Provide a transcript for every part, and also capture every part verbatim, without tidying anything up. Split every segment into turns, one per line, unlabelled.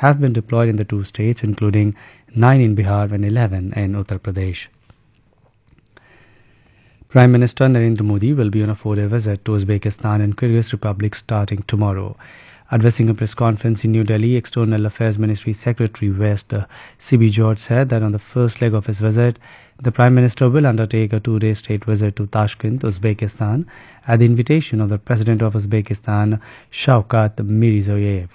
have been deployed in the two states, including nine in Bihar and eleven in Uttar Pradesh. Prime Minister Narendra Modi will be on a four-day visit to Uzbekistan and Kyrgyz Republic starting tomorrow. Addressing a press conference in New Delhi, External Affairs Ministry Secretary West uh, C B George said that on the first leg of his visit, the Prime Minister will undertake a two-day state visit to Tashkent, Uzbekistan, at the invitation of the President of Uzbekistan, Shavkat Mirziyoyev.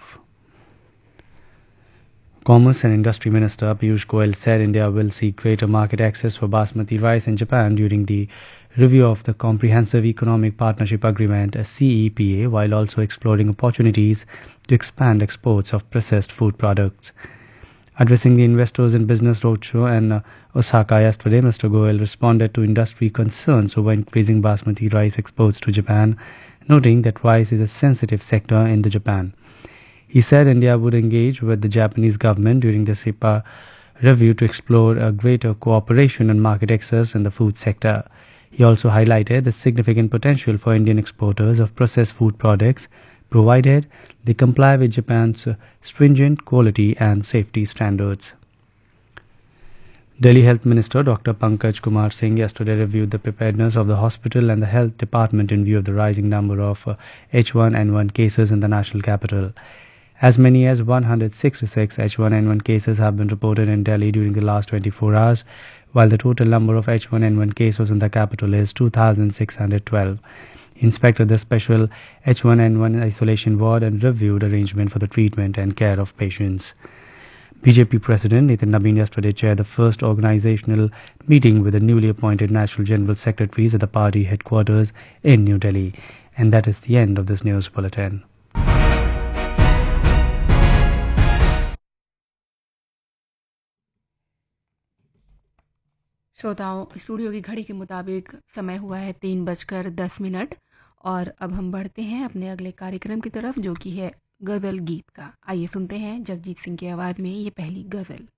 Commerce and Industry Minister Piyush Goyal said India will seek greater market access for basmati rice in Japan during the review of the Comprehensive Economic Partnership Agreement C E P A, while also exploring opportunities to expand exports of processed food products. Addressing the Investors in Business Roadshow in uh, Osaka yesterday, Mister Goyal responded to industry concerns over increasing basmati rice exports to Japan, noting that rice is a sensitive sector in the Japan. He said India would engage with the Japanese government during the C E P A review to explore a greater cooperation and market access in the food sector. He also highlighted the significant potential for Indian exporters of processed food products, provided they comply with Japan's stringent quality and safety standards. Delhi Health Minister Doctor Pankaj Kumar Singh yesterday reviewed the preparedness of the hospital and the health department in view of the rising number of H one N one cases in the national capital. As many as one hundred sixty-six H one N one cases have been reported in Delhi during the last twenty-four hours, while the total number of H one N one cases in the capital is two thousand six hundred twelve. He inspected the special H one N one isolation ward and reviewed arrangement for the treatment and care of patients. B J P President Nitin Nabin yesterday chaired the first organizational meeting with the newly appointed National General Secretaries at the party headquarters in New Delhi. And that is the end of this news bulletin.
श्रोताओं, studio की घड़ी के मुताबिक समय हुआ है तीन बजकर दस मिनट और अब हम बढ़ते हैं अपने अगले कार्यक्रम की तरफ, जो कि है गज़ल गीत का। आइए सुनते हैं जगजीत सिंह की आवाज़ में ये पहली गज़ल।